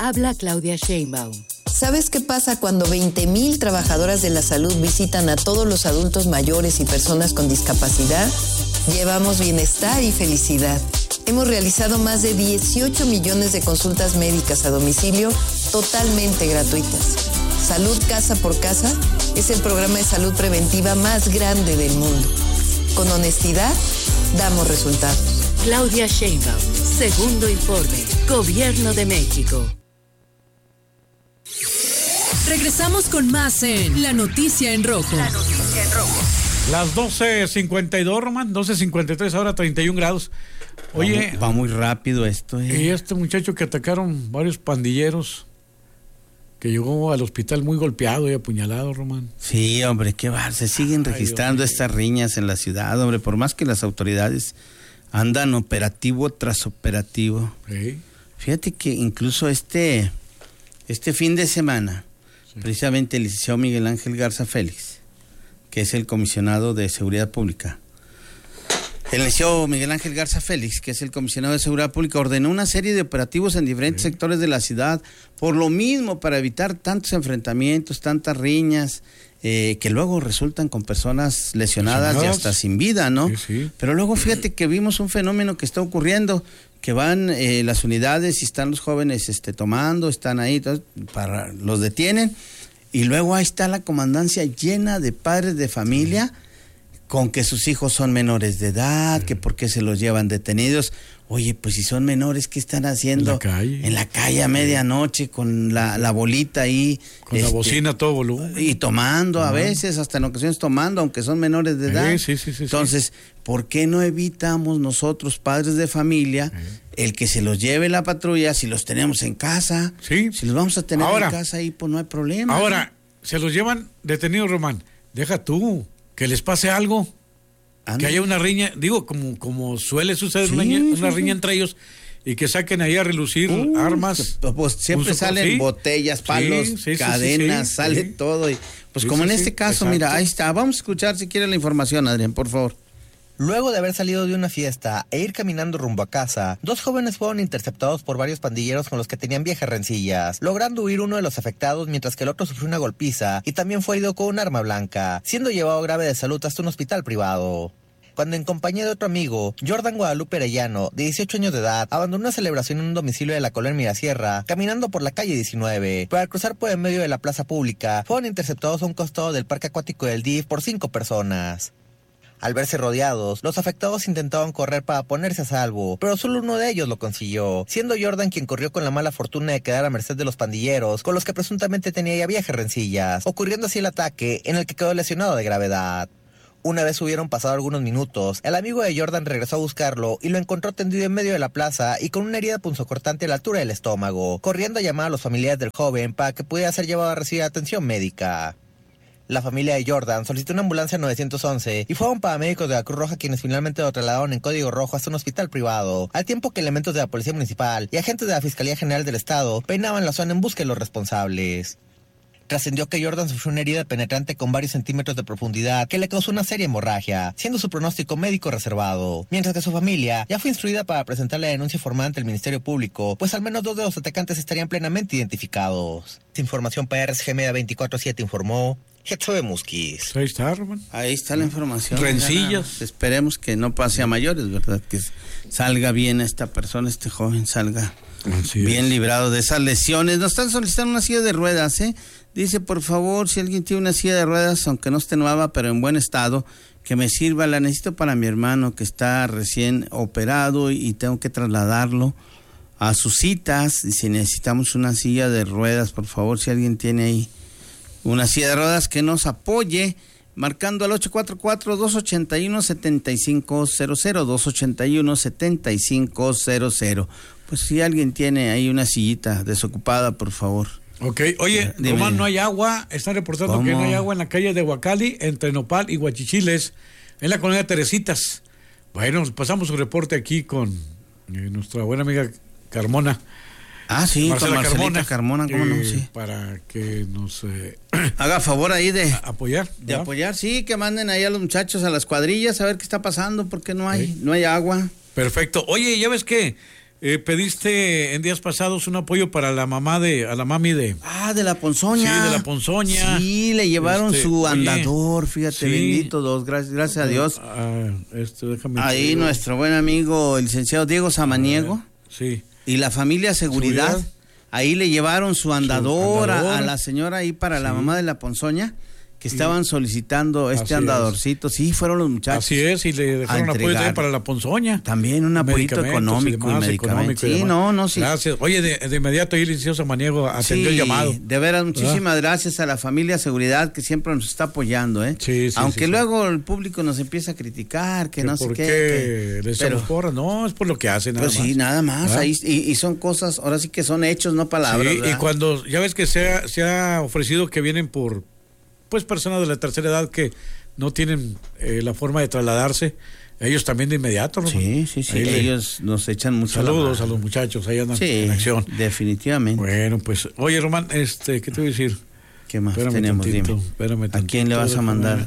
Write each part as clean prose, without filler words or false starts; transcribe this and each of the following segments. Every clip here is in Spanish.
Habla Claudia Sheinbaum. ¿Sabes qué pasa cuando 20,000 trabajadoras de la salud visitan a todos los adultos mayores y personas con discapacidad? Llevamos bienestar y felicidad. Hemos realizado más de 18 millones de consultas médicas a domicilio totalmente gratuitas. Salud Casa por Casa es el programa de salud preventiva más grande del mundo. Con honestidad, damos resultados. Claudia Sheinbaum, segundo informe, Gobierno de México. Regresamos con más en La Noticia en Rojo. La Noticia en Rojo. Las 12:52, Román, 12:53, ahora 31 grados. Oye, va muy rápido esto. Y este muchacho que atacaron varios pandilleros, que llegó al hospital muy golpeado y apuñalado, Román. Sí, hombre, qué va, se siguen registrando estas riñas en la ciudad, hombre, por más que las autoridades andan operativo tras operativo. Sí. Fíjate que incluso este fin de semana, precisamente el licenciado Miguel Ángel Garza Félix, que es el comisionado de Seguridad Pública, el licenciado Miguel Ángel Garza Félix, que es el comisionado de Seguridad Pública, ordenó una serie de operativos en diferentes sectores de la ciudad, por lo mismo, para evitar tantos enfrentamientos, tantas riñas, que luego resultan con personas lesionadas y hasta sin vida, ¿no? Sí, sí. Pero luego fíjate que vimos un fenómeno que está ocurriendo, que van las unidades y están los jóvenes tomando, están ahí, los detienen, y luego ahí está la comandancia llena de padres de familia, con que sus hijos son menores de edad, que por qué se los llevan detenidos. Oye, pues si son menores, ¿qué están haciendo? En la calle a medianoche, con la bolita ahí. Con la bocina a todo volumen. Y tomando a veces, hasta en ocasiones tomando, aunque son menores de edad. Sí. Entonces, ¿por qué no evitamos nosotros, padres de familia, el que se los lleve la patrulla si los tenemos en casa? Sí. Si los vamos a tener en casa ahí, pues no hay problema. Ahora, se los llevan detenidos, Román. Deja tú que les pase algo. Que haya una riña, digo, como suele suceder una riña entre ellos, y que saquen ahí a relucir armas. Pues siempre salen botellas, palos, cadenas, sale todo. Y, pues como en este caso, exacto. Mira, ahí está. Vamos a escuchar si quiere la información, Adrián, por favor. Luego de haber salido de una fiesta e ir caminando rumbo a casa, 2 jóvenes fueron interceptados por varios pandilleros con los que tenían viejas rencillas, logrando huir uno de los afectados mientras que el otro sufrió una golpiza y también fue herido con un arma blanca, siendo llevado grave de salud hasta un hospital privado. Cuando en compañía de otro amigo, Jordan Guadalupe Arellano, de 18 años de edad, abandonó una celebración en un domicilio de la colonia Mirasierra, caminando por la calle 19, pero al cruzar por en medio de la plaza pública, fueron interceptados a un costado del parque acuático del DIF por 5 personas. Al verse rodeados, los afectados intentaban correr para ponerse a salvo, pero solo uno de ellos lo consiguió, siendo Jordan quien corrió con la mala fortuna de quedar a merced de los pandilleros, con los que presuntamente tenía ya viejas rencillas, ocurriendo así el ataque, en el que quedó lesionado de gravedad. Una vez hubieron pasado algunos minutos, el amigo de Jordan regresó a buscarlo y lo encontró tendido en medio de la plaza y con una herida punzocortante a la altura del estómago, corriendo a llamar a los familiares del joven para que pudiera ser llevado a recibir atención médica. La familia de Jordan solicitó una ambulancia 911 y fueron paramédicos de la Cruz Roja quienes finalmente lo trasladaron en código rojo hasta un hospital privado, al tiempo que elementos de la Policía Municipal y agentes de la Fiscalía General del Estado peinaban la zona en busca de los responsables. Trascendió que Jordan sufrió una herida penetrante con varios centímetros de profundidad que le causó una seria hemorragia, siendo su pronóstico médico reservado, mientras que su familia ya fue instruida para presentar la denuncia formal ante el Ministerio Público, pues al menos 2 de los atacantes estarían plenamente identificados. Información para RCG Media 24/7 informó Getsobe Musquiz. Ahí está, Román. Ahí está la información. Rencillas. Esperemos que no pase a mayores, ¿verdad? Que salga bien esta persona, este joven salga bien librado de esas lesiones. Nos están solicitando una silla de ruedas, ¿eh? Dice, por favor, si alguien tiene una silla de ruedas, aunque no esté nueva, pero en buen estado, que me sirva. La necesito para mi hermano que está recién operado y tengo que trasladarlo a sus citas. Dice, necesitamos una silla de ruedas, por favor, si alguien tiene ahí una silla de ruedas que nos apoye, marcando al 844-281-7500, 281-7500. Pues si alguien tiene ahí una sillita desocupada, por favor. Ok, oye, Román, no hay agua, están reportando que no hay agua en la calle de Huacali, entre Nopal y Huachichiles, en la colonia Teresitas. Bueno, pasamos su reporte aquí con nuestra buena amiga Carmona. Ah, sí, Marcela con Carmona, ¿cómo no? Sí. Para que nos haga favor ahí de apoyar. De apoyar, sí, que manden ahí a los muchachos a las cuadrillas a ver qué está pasando, porque no hay agua. Perfecto. Oye, ya ves que pediste en días pasados un apoyo para la mami de... de la Ponzoña. Sí, de la Ponzoña. Sí, le llevaron su andador, fíjate, sí. Bendito Dios, gracias a Dios. Déjame ahí nuestro buen amigo, el licenciado Diego Samaniego. Sí. Y la familia Seguridad. Ahí le llevaron su andador a la señora ahí para la mamá de la Ponzoña, que estaban solicitando andadorcito. Sí, fueron los muchachos. Así es, y le dejaron apoyo también para la Ponzoña. También un apoyito económico y medicamentos. Sí, sí. Gracias. Oye, de inmediato ahí el licenciado Samaniego atendió el llamado. De veras, muchísimas gracias a la familia Seguridad que siempre nos está apoyando, ¿eh? Sí, aunque luego el público nos empieza a criticar, que no sé qué. ¿Por qué les echamos porras? No, es por lo que hacen, nada más. Sí, nada más. Ahí, y son cosas, ahora sí que son hechos, no palabras. Sí, y cuando, ya ves que se ha ofrecido que vienen por personas de la tercera edad que no tienen la forma de trasladarse, ellos también de inmediato, ¿no? Sí, ellos nos echan mucho. Saludos a los muchachos, ahí andan en acción. Definitivamente. Bueno, pues, oye, Román, ¿qué te voy a decir? ¿Qué más tenemos? Dime. ¿A quién le vas a mandar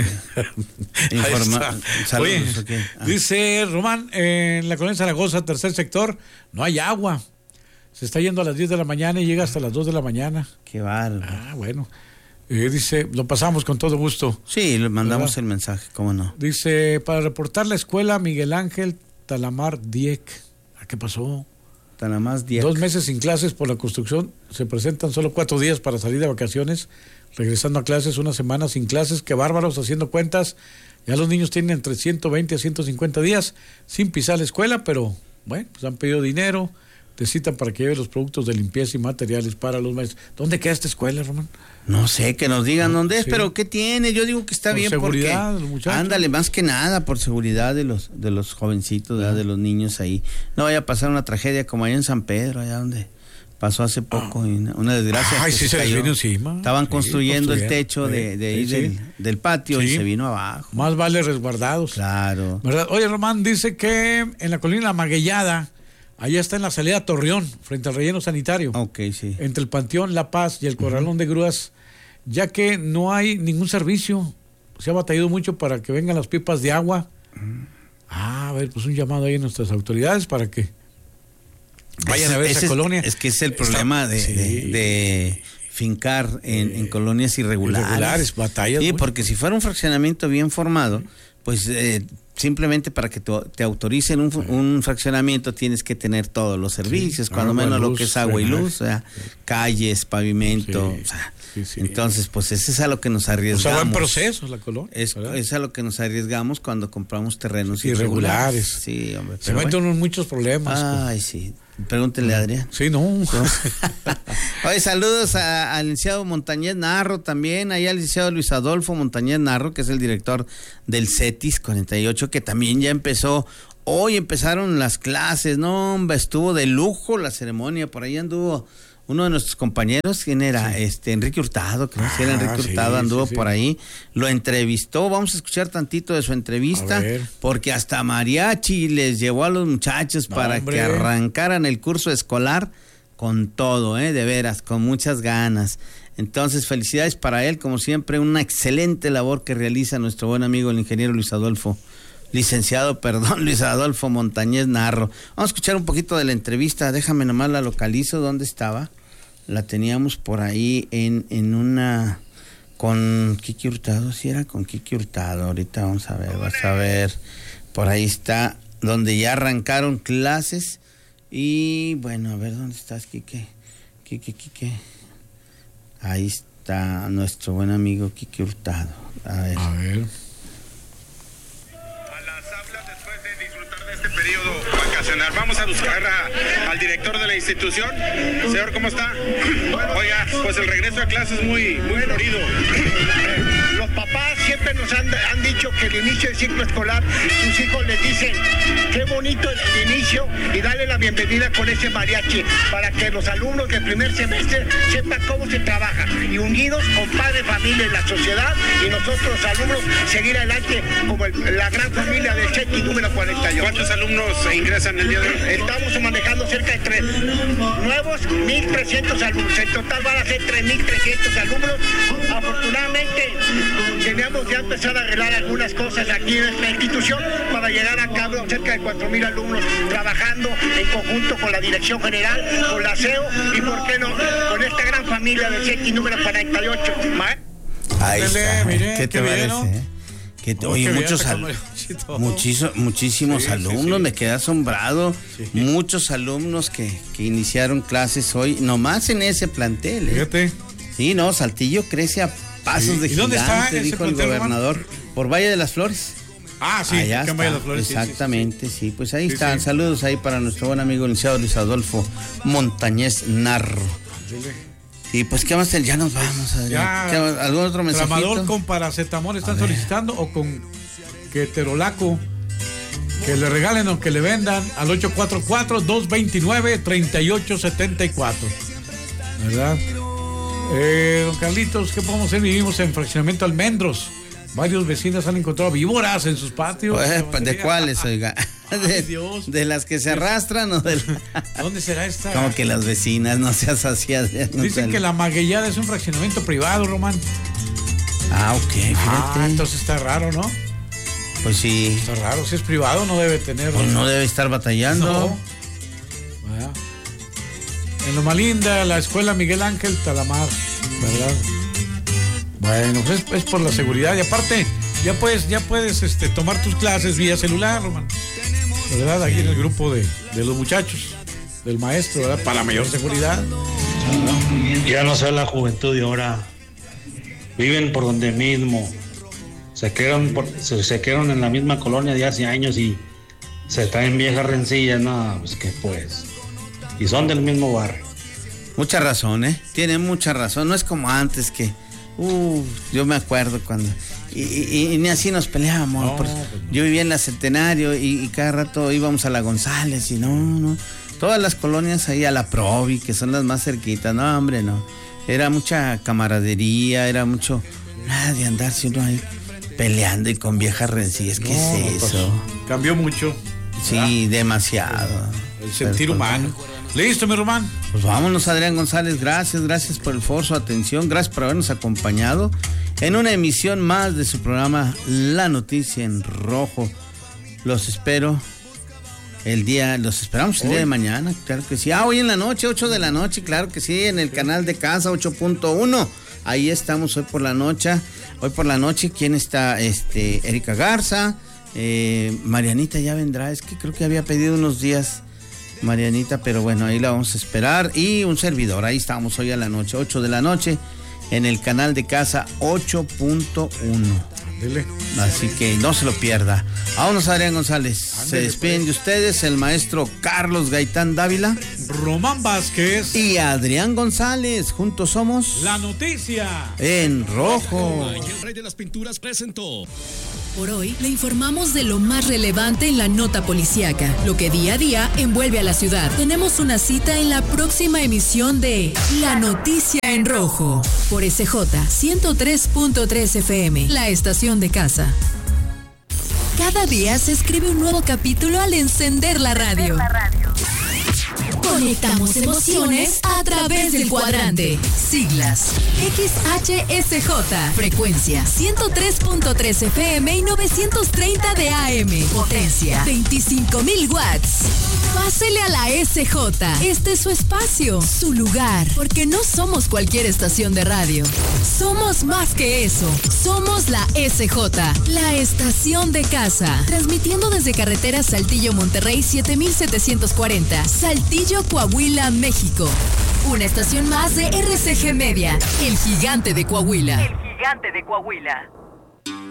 informar? Saludos. Oye, dice Román, en la colonia Zaragoza, tercer sector, no hay agua. Se está yendo a las 10 de la mañana y llega hasta las 2 de la mañana. Qué bárbaro. Bueno. Dice, lo pasamos con todo gusto. Sí, le mandamos el mensaje, cómo no. Dice, para reportar la escuela Miguel Ángel Talamar Dieck. ¿Qué pasó? Talamar Dieck. 2 meses sin clases por la construcción. Se presentan solo 4 días para salir de vacaciones. Regresando a clases, 1 semana sin clases. Qué bárbaros, haciendo cuentas. Ya los niños tienen entre 120 a 150 días sin pisar la escuela, pero bueno, pues han pedido dinero. Te citan para que lleve los productos de limpieza y materiales para los maestros. ¿Dónde queda esta escuela, Román? No sé, que nos digan dónde es, pero ¿qué tiene? Yo digo que está bien seguridad porque... de los muchachos. Ándale, más que nada, por seguridad de los jovencitos, de los niños ahí. No vaya a pasar una tragedia como allá en San Pedro, allá donde pasó hace poco, y una desgracia. Ay, sí, se les vino encima. Estaban construyendo el techo del patio y se vino abajo. Más vale resguardados. Claro. ¿Verdad? Oye, Román, dice que en la colina La Maguellada, allá está en la salida a Torreón, frente al relleno sanitario. Ok, sí. Entre el Panteón La Paz y el Corralón de Grúas, ya que no hay ningún servicio. Se ha batallado mucho para que vengan las pipas de agua. A ver, pues un llamado ahí a nuestras autoridades para que vayan a ver esa colonia. Es que es el problema de fincar en colonias irregulares. Batallas. Sí, porque si fuera un fraccionamiento bien formado, pues... simplemente para que te autoricen un fraccionamiento tienes que tener todos los servicios, cuando menos lo que es agua y luz, o sea, calles, pavimento, entonces pues ese es a lo que nos arriesgamos. O sea, va en proceso la colonia. Es a lo que nos arriesgamos cuando compramos terrenos irregulares. Sí, hombre. Se meten muchos problemas. Ay, sí. Pregúntele a Adrián. Sí, no. Oye, saludos al licenciado Montañez Narro también, allá al licenciado Luis Adolfo Montañez Narro, que es el director del CETIS 48, que también ya empezó. Hoy empezaron las clases, no, hombre, estuvo de lujo la ceremonia, por ahí anduvo uno de nuestros compañeros, ¿quién era? Enrique Hurtado, creo que era Enrique Hurtado, anduvo por ahí, lo entrevistó, vamos a escuchar tantito de su entrevista, porque hasta mariachi les llevó a los muchachos para que arrancaran el curso escolar con todo, de veras, con muchas ganas. Entonces, felicidades para él, como siempre, una excelente labor que realiza nuestro buen amigo el ingeniero Luis Adolfo Montañez Narro. Vamos a escuchar un poquito de la entrevista, déjame nomás la localizo, ¿dónde estaba? La teníamos por ahí en una... con Kiki Hurtado, ¿sí era con Kiki Hurtado? Ahorita vamos a ver, vas a ver, por ahí está, donde ya arrancaron clases, y bueno, a ver, ¿dónde estás, Kike? Kike. Ahí está nuestro buen amigo Kiki Hurtado, a ver. Periodo vacacional. Vamos a buscar al director de la institución. Señor, ¿cómo está? Oiga, pues el regreso a clases es muy florido. Los papás siempre nos han dicho que el inicio del ciclo escolar, sus hijos les dicen qué bonito el inicio, y darle la bienvenida con ese mariachi para que los alumnos del primer semestre sepan cómo se trabaja, y unidos con padre, familia y la sociedad, y nosotros los alumnos seguir adelante como la gran familia del CETI número 48. ¿Cuántos alumnos ingresan el día de hoy? Estamos manejando cerca de nuevos 1.300 alumnos. En total van a ser 3.300 alumnos. Afortunadamente teníamos ya empezado a arreglar algunas cosas aquí en esta institución para llegar a cabo cerca de 4.000 alumnos trabajando en conjunto con la Dirección General, con la SEO y, ¿por qué no?, con esta gran familia del CETI número 48. Ahí está. Mire, ¿Qué te parece? Oye, muchísimos alumnos, me quedé asombrado. Sí. Muchos alumnos que iniciaron clases hoy, nomás en ese plantel. Fíjate. Sí, no, Saltillo crece a pasos de gigante, está dijo el gobernador. Hermano? Por Valle de las Flores. Ah, sí, allá está, Valle de las Flores. Exactamente, sí. Pues ahí están. Sí. Saludos ahí para nuestro buen amigo el licenciado Luis Adolfo Montañez Narro. Y pues, ¿qué más? Ya nos vamos, Adrián. ¿Algún otro mensajito? Tramadol con paracetamol están solicitando, o con ketorolaco, que le regalen o que le vendan al 844-229-3874. ¿Verdad? Don Carlitos, ¿qué podemos hacer? Vivimos en fraccionamiento Almendros. Varios vecinos han encontrado víboras en sus patios. Pues, ¿de cuáles, oiga? ¿De las que se arrastran o de ¿Dónde será esta? Como que las vecinas, no seas así. Dicen que la Maguellada es un fraccionamiento privado, Román. Ah, ok, fíjate. Entonces está raro, ¿no? Pues sí. Está raro, si es privado no debe tener... Pues no debe estar batallando. No. En Loma Linda, la escuela Miguel Ángel Talamar, ¿verdad? Bueno, pues es por la seguridad. Y aparte, ya puedes tomar tus clases vía celular, Román. ¿Verdad? Aquí en el grupo de los muchachos, del maestro, ¿verdad? Para mayor seguridad. Ya no sé la juventud de ahora. Viven por donde mismo. Se quedaron en la misma colonia de hace años y se traen viejas rencillas. No, pues que pues. Y son del mismo barrio. Mucha razón, ¿eh? Tiene mucha razón. No es como antes que... yo me acuerdo cuando... Y ni así nos peleábamos. No, pues no. Yo vivía en la Centenario y cada rato íbamos a la González y no. Todas las colonias ahí a la Provi, que son las más cerquitas. No, hombre, no. Era mucha camaradería, era mucho... Nada de andarse uno ahí peleando y con viejas rencillas. ¿Qué es eso? Pues, cambió mucho. Sí, ¿verdad? Demasiado. El sentir humano. Listo, mi Román. Pues vámonos, Adrián González. Gracias por el foro, su atención. Gracias por habernos acompañado en una emisión más de su programa La Noticia en Rojo. Los esperamos el día de mañana, claro que sí. Hoy en la noche, 8 de la noche, claro que sí, en el canal de casa 8.1. Ahí estamos hoy por la noche. ¿Quién está? Erika Garza, Marianita ya vendrá. Es que creo que había pedido unos días Marianita, pero bueno, ahí la vamos a esperar. Y un servidor, ahí estamos hoy a la noche, 8 de la noche, en el canal de casa 8.1. Así que no se lo pierda. Vámonos, Adrián González. Se despiden de ustedes el maestro Carlos Gaitán Dávila, Román Vázquez y Adrián González. Juntos somos La Noticia en Rojo. El Rey de las Pinturas presentó. Por hoy le informamos de lo más relevante en la nota policíaca, lo que día a día envuelve a la ciudad. Tenemos una cita en la próxima emisión de La Noticia en Rojo por SJ 103.3 FM, la estación de casa. Cada día se escribe un nuevo capítulo al encender la radio. Conectamos emociones a través del cuadrante. Siglas XHSJ. Frecuencia 103.3 FM y 930 de AM. Potencia 25,000 watts. Pásele a la SJ. Este es su espacio, su lugar. Porque no somos cualquier estación de radio. Somos más que eso. Somos la SJ, la estación de casa. Transmitiendo desde carretera Saltillo-Monterrey 7740. Saltillo, Coahuila, México. Una estación más de RCG Media, el gigante de Coahuila. El gigante de Coahuila.